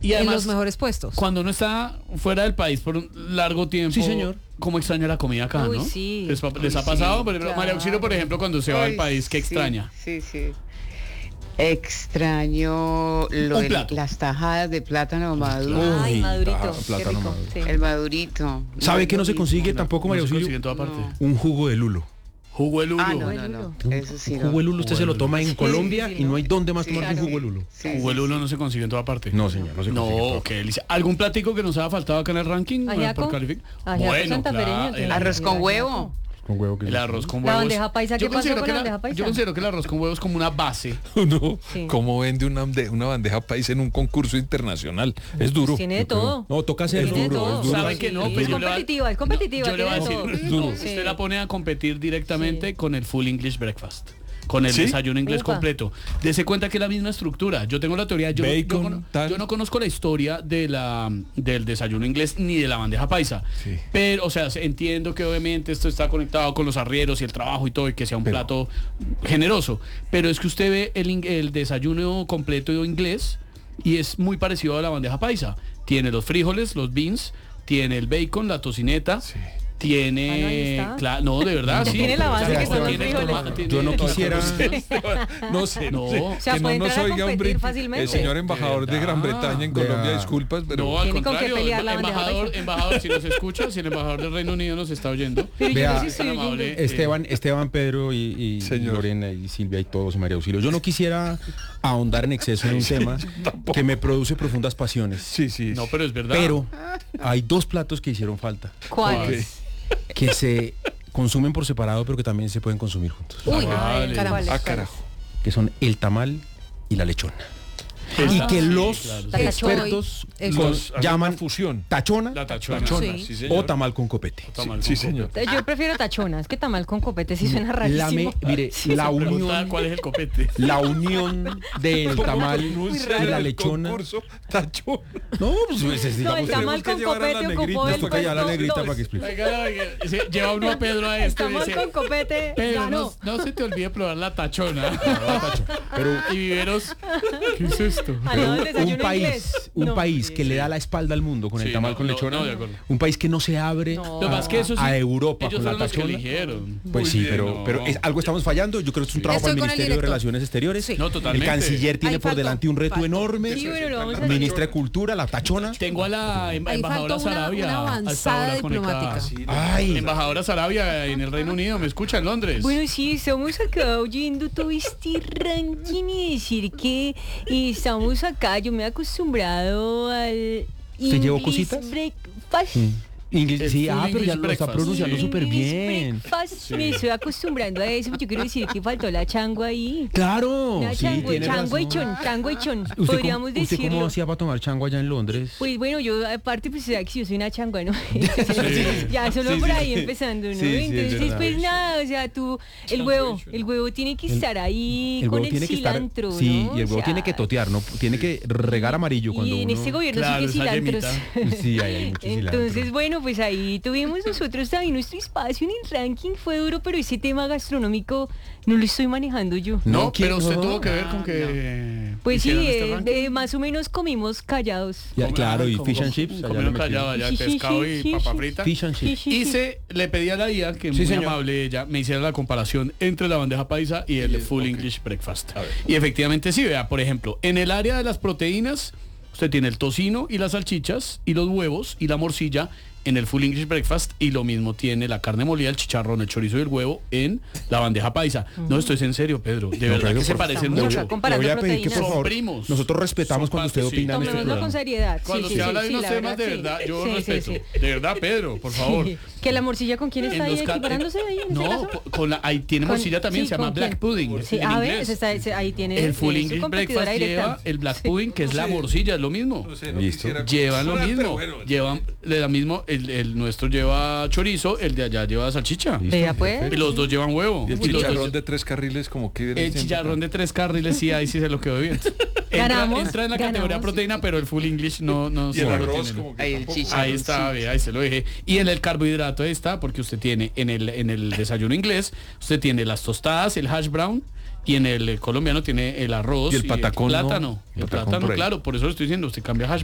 Y además, en los mejores puestos. cuando uno está fuera del país por un largo tiempo, Sí, señor. ¿cómo extraña la comida acá, Uy, no? sí. ¿Les ha pasado? Por ejemplo, María Auxilio, por ejemplo, cuando se va del país, ¿qué extraña? Sí. Extraño Un plato. las tajadas de plátano maduro. Ay, Uy, madurito. taja, Qué plátano rico. maduro. Sí. El madurito. ¿Sabe que no se lo consigue mismo. tampoco, No María se consigue Auxilio? en toda parte. No. Un jugo de lulo. Jugo de lulo. No. Eso sí. Un jugo de lulo usted se lo toma en Sí, Colombia sí, y no hay dónde más Sí, tomar un claro. jugo de lulo. Jugo de lulo no se consigue en toda parte. No, señor, no se consigue. en No, toda qué delicia. ¿Algún platico que nos haya faltado acá en el ranking? Ajiaco. Ajiaco santafereño, el, Arroz con huevo. Con huevo que el arroz con La huevos. bandeja paisa, ¿qué pasó considero con que la bandeja paisa? Yo considero que el arroz con huevos es como una base. No, Sí. ¿cómo vende una bandeja paisa en un concurso internacional? Es duro. Pues tiene de todo. No, toca hacer Tiene de duro, todo. es duro. ¿Sabe que no? Sí, Pues es yo le voy a- competitiva, es competitiva. Yo le voy a tiene de decir, todo. usted Sí. la pone a competir directamente Sí. con el full English breakfast. Con el ¿Sí? desayuno inglés Upa. completo. Dese cuenta que es la misma estructura. Yo tengo la teoría. Bacon, tal. Yo no conozco la historia del desayuno inglés ni de la bandeja paisa. Sí. Pero, o sea, entiendo que obviamente esto está conectado con los arrieros y el trabajo y todo, y que sea un plato generoso. Pero es que usted ve el desayuno completo inglés y es muy parecido a la bandeja paisa. Tiene los frijoles, los beans, tiene el bacon, la tocineta. Sí. Tiene, ahí está. no, de verdad, sí. Tiene la base que son los Tiene frijoles. tomate, Yo no tiene- quisiera- No sé, No. O sea, que puede no nos entrar a oiga un competir brindis. fácilmente. El señor embajador de Gran verdad. Bretaña en Colombia, Vea. disculpas, pero No, al Tiene con qué contrario, pelear la bandeja embajador, paisa. embajador, si nos escucha, si el embajador del Reino Unido nos está oyendo. Pero yo Vea, no sé si estoy tan amable. oyendo. Esteban, Pedro y Señor. Lorena y Silvia y todos y María Auxilio. Yo no quisiera ahondar en exceso en un tema que me produce profundas pasiones. sí. No, pero es verdad. Pero hay dos platos que hicieron falta, ¿Cuáles? que se consumen por separado, pero que también se pueden consumir juntos, Uy, Vale. caramba. Ah, carajo. que son el tamal y la lechona. Esa- Y que los claro. La expertos tachona. con- Hacen llaman una fusión. tachona La tachona. Tachona, Sí. sí, señor. o tamal con copete. Tamal Sí, con señor. Yo prefiero tachona, es que tamal con copete sí suena rarísimo. Mire, la Pregunta unión, ¿Cuál es el copete? la unión del tamal y la lechona. Tachona. No, pues es, No, digamos, el tamal tenemos que con llevar a la copete negrita. ocupó nos el toca llevar a la puesto negrita dos. para que explique. Oiga, oiga, lleva uno a Pedro a El esto y tamal dice, con copete Pedro, ganó. no se te olvide probar la tachona. Pero Y Viveros, ¿qué es esto? Ah, no, el desayuno un país, inglés. un No. país que le da la espalda al mundo con Sí, el tamal no, con no, lechona, no, de acuerdo. un país que no se abre No. Lo que pasa es que eso sí, a Europa ellos con la fueron los que tachona. eligieron. Pues Muy sí, bien, pero no. algo estamos fallando. Yo creo que es un trabajo para Estoy el con el Ministerio de director. Relaciones Exteriores. Sí. No, totalmente. El canciller tiene Ahí por faltó, delante un reto faltó. enorme. Sí, bueno, lo vamos a hacer. Ministra de Cultura, la tachona. Tengo a la Ahí embajadora faltó una Sarabia. avanzada hasta ahora conectada. diplomática. Ay, Embajadora Sarabia en el Reino Unido, ¿me escucha en Londres? Bueno, sí, estamos acá oyendo todo este ranking y decir que estamos acá. Yo me he acostumbrado al ¿Se llevó English cositas? breakfast. Inglés, El sí, full pero ya English lo está breakfast. pronunciando Sí. súper English bien. breakfast. Me estoy acostumbrando a eso. Yo quiero decir que faltó la changua ahí. Claro, Una sí, changua, tiene changua y razón. chon, changua y chon. ¿Usted Podríamos cómo, ¿Usted cómo decirlo. hacía para tomar chango allá en Londres? Pues bueno, yo aparte pues sabes que yo soy una changua, ¿no? Ya solo Sí, por sí, ahí sí. empezando, ¿no? Sí, sí, es Entonces verdad. pues nada, o sea, tú el huevo tiene que estar ahí El con huevo el tiene que estar, cilantro, sí, ¿no? y el O huevo sea, tiene que totear, no, tiene que regar amarillo cuando y en uno. este gobierno Claro, sí que esa cilantros. yemita. Sí, hay mucho cilantro. Entonces, bueno, pues ahí tuvimos nosotros también nuestro espacio en el ranking, fue duro, pero ese tema gastronómico no lo estoy manejando yo. No, ¿quién? pero usted No. tuvo que ver con que Pues sí, hicieron este ranking. más o menos comimos callados. Ya, claro, y Como- fish and chips. allá Comieron le metieron. callado allá, Sí, sí, pescado sí, y sí, papa sí. frita. Fish and chips. Sí, sí, Y sí. le pedí a la IA, que Sí, muy señor. amable ella, me hiciera la comparación entre la bandeja paisa y el full English breakfast. Y efectivamente sí, vea, por ejemplo, en el área de las proteínas, usted tiene el tocino y las salchichas y los huevos y la morcilla en el full English breakfast, y lo mismo tiene la carne molida, el chicharrón, el chorizo y el huevo en la bandeja paisa. No, esto es en serio, Pedro. De verdad Pedro, que se por- parecen Estamos mucho. acá comparando Le voy a pedir que por proteínas. favor, Son primos. nosotros respetamos Son cuando usted partes, sí. opina en este Tomémoslo con programa. seriedad. Cuando sí, se sí, habla sí, de unos la temas de sí. verdad, yo Sí, sí, respeto. sí. De verdad, Pedro, por favor. Que la morcilla con quién está En ahí los ca- equiparándose ahí en ese No, caso? ahí tiene Con- morcilla también, sí, se llama ¿con black quién? pudding. Sí, en a ver, inglés. ahí tiene El full su English competidora breakfast directa. lleva el black pudding, que es la morcilla, es lo mismo. No sé, no Listo. quisiera- Llevan lo Pero mismo, bueno, llevan de la mismo, el nuestro lleva chorizo, el de allá lleva salchicha. Vea pues. Y los dos llevan huevo. Y el Y los chicharrón dos- de 3 carriles como que... el chicharrón de 3 carriles, sí, ahí sí se lo quedó bien. Ganamos, entra en la categoría ganamos. proteína, pero el full English no Y el no arroz tiene. como que Ahí el tampoco. chicharrón. Ahí está, vea, ahí se lo dejé. Y en el carbohidrato ahí está, porque usted tiene en el desayuno inglés, usted tiene las tostadas, el hash brown, y en el colombiano tiene el arroz Y el patacón, ¿no? plátano. El Patacón plátano, por ahí. claro, por eso le estoy diciendo, usted cambia hash